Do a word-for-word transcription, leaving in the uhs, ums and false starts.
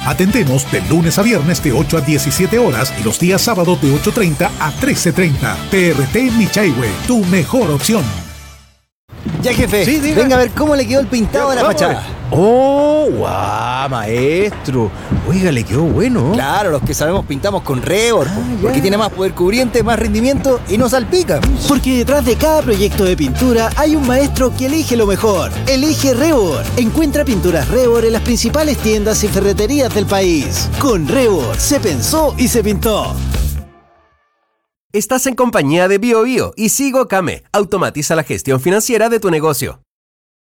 Atendemos de lunes a viernes de ocho a diecisiete horas y los días sábados de ocho treinta a trece treinta. P R T Michaihue, tu mejor opción. Ya, jefe, sí, venga a ver cómo le quedó el pintado de la fachada. ¡Oh, guau, maestro! Oiga, le quedó bueno. Claro, los que sabemos pintamos con Rebor, Ah, porque ya. tiene más poder cubriente, más rendimiento y no salpica. Porque detrás de cada proyecto de pintura hay un maestro que elige lo mejor. Elige Rebor. Encuentra pinturas Rebor en las principales tiendas y ferreterías del país. Con Rebor se pensó y se pintó. Estás en compañía de BioBio y Sigo Kame. Automatiza la gestión financiera de tu negocio.